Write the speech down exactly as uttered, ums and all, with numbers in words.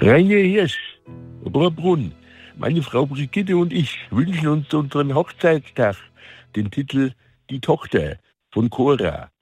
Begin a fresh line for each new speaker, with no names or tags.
Rainer Hirsch, Oberbrunn. Meine Frau Brigitte und ich wünschen uns zu unserem Hochzeitstag den Titel Die Tochter von Cora.